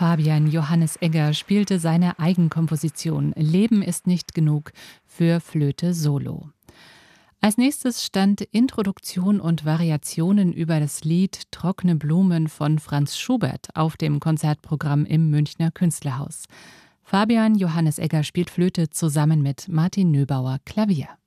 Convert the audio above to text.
Fabian Johannes Egger spielte seine Eigenkomposition »Leben ist nicht genug« für Flöte solo. Als nächstes stand Introduktion und Variationen über das Lied »Trockene Blumen« von Franz Schubert auf dem Konzertprogramm im Münchner Künstlerhaus. Fabian Johannes Egger spielt Flöte zusammen mit Martin Nöbauer Klavier.